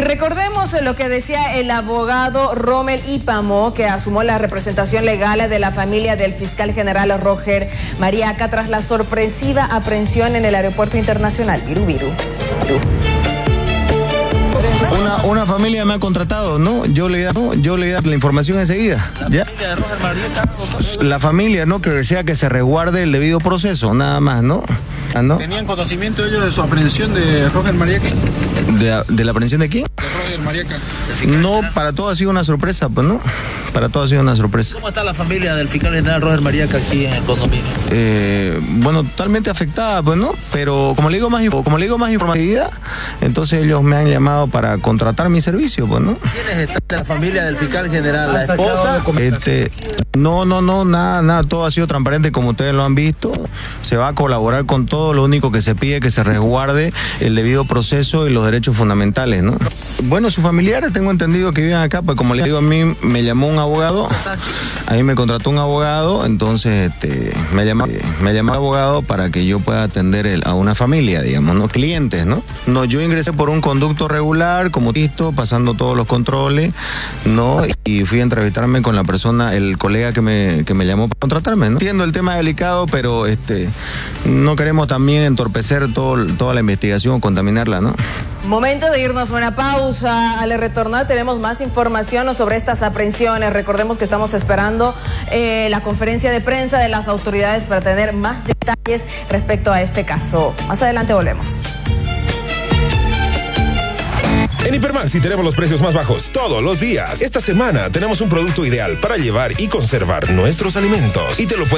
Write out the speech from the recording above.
recordemos lo que decía el abogado Rommel Ipamo, que asumió la representación legal de la familia del fiscal general Roger Mariaca tras la sorpresiva aprehensión en el aeropuerto internacional. Viru. Una familia me ha contratado, ¿no? Yo le he dado la información enseguida. ¿Ya? ¿La familia de Roger Mariaca? La familia, ¿no? Que desea que se resguarde el debido proceso, nada más, ¿no? ¿No? ¿Tenían conocimiento ellos de su aprehensión de Roger Mariaca? ¿De la aprehensión de quién? De Roger Mariaca. No, para todo ha sido una sorpresa, pues, ¿no? Para todo ha sido una sorpresa. ¿Cómo está la familia del fiscal general Roger Mariaca aquí en el condominio? Bueno, totalmente afectada, pues, ¿no? Pero como le digo más informatividad, entonces ellos me han llamado para contratar mi servicio, pues, ¿no? ¿Quiénes están de la familia del fiscal general? ¿La esposa? No, nada, todo ha sido transparente como ustedes lo han visto. Se va a colaborar con todo, lo único que se pide es que se resguarde el debido proceso y los derechos fundamentales, ¿no? Bueno, sus familiares tengo entendido que viven acá, pues como les digo, a mí me llamó un abogado, a mí me contrató un abogado, entonces me llamó el abogado para que yo pueda atender a una familia, digamos, ¿no? Clientes, ¿no? No, yo ingresé por un conducto regular, como listo, pasando todos los controles, ¿no? Y fui a entrevistarme con la persona, el colega que me llamó para contratarme, ¿no? Entiendo el tema delicado, pero no queremos también entorpecer toda la investigación o contaminarla, ¿no? Momento de irnos a una pausa. Al retornar tenemos más información sobre estas aprehensiones. Recordemos que estamos esperando la conferencia de prensa de las autoridades para tener más detalles respecto a este caso. Más adelante volvemos. En Hipermaxi tenemos los precios más bajos todos los días. Esta semana tenemos un producto ideal para llevar y conservar nuestros alimentos. Y te lo puedes